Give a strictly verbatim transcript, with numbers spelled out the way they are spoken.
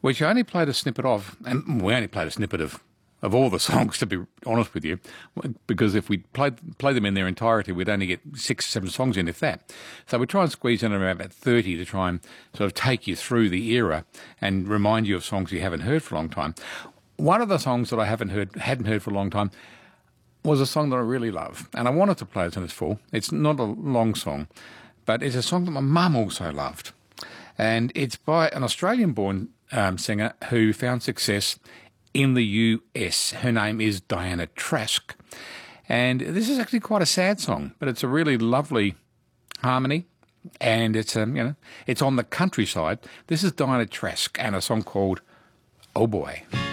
which I only played a snippet of, and we only played a snippet of of all the songs, to be honest with you, because if we played play them in their entirety, we'd only get six, seven songs in, if that. So we try and squeeze in around about thirty to try and sort of take you through the era and remind you of songs you haven't heard for a long time. One of the songs that I haven't heard, hadn't heard for a long time was a song that I really love, and I wanted to play it in its full. It's not a long song, but it's a song that my mum also loved. And it's by an Australian-born um, singer who found success in the U S. Her name is Diana Trask. And this is actually quite a sad song, but it's a really lovely harmony. And it's, um, you know, it's on the countryside. This is Diana Trask and a song called Oh Boy.